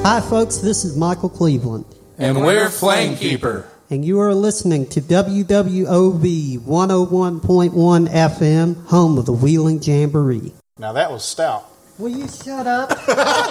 Hi, folks. This is Michael Cleveland. And we're Flamekeeper. And you are listening to WWOV 101.1 FM, home of the Wheeling Jamboree. Now that was stout. Will you shut up?